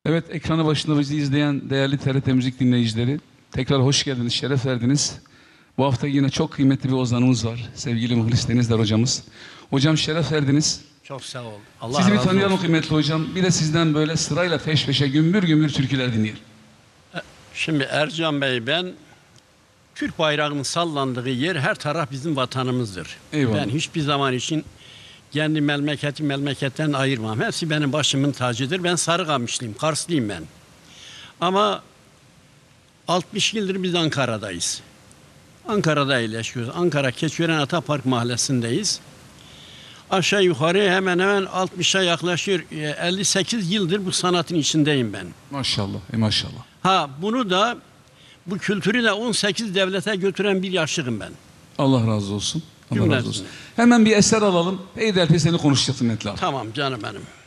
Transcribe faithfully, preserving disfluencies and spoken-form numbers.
Evet, ekranı başında bizi izleyen değerli T R T Müzik dinleyicileri, tekrar hoş geldiniz, şeref verdiniz. Bu hafta yine çok kıymetli bir ozanımız var, sevgili Muhlis Denizler hocamız. Hocam şeref verdiniz. Çok sağ ol. Allah Sizi bir razı tanıyalım olsun. kıymetli hocam. Bir de sizden böyle sırayla peş peşe gümbür gümbür türküler dinleyelim. Şimdi Ercan Bey, ben Türk bayrağının sallandığı yer her taraf bizim vatanımızdır. Eyvallah. Ben hiçbir zaman için kendi memleketi memleketten ayırmam. Hepsi benim başımın tacıdır. Ben Sarıkamışlıyım, Karslıyım ben. Ama altmış yıldır biz Ankara'dayız. Ankara'da yerleşiyoruz. Ankara Keçiören Atapark Mahallesi'ndeyiz. Aşağı yukarı hemen hemen altmışa yaklaşır. elli sekiz yıldır bu sanatın içindeyim ben. Maşallah, e maşallah. Ha bunu da, bu kültürü de on sekiz devlete götüren bir yaşlıyım ben. Allah razı olsun. Allah Cümlesine. razı olsun. Hemen bir eser alalım. Peyderpey seni konuşacağız Mehmet abi. Tamam canım benim.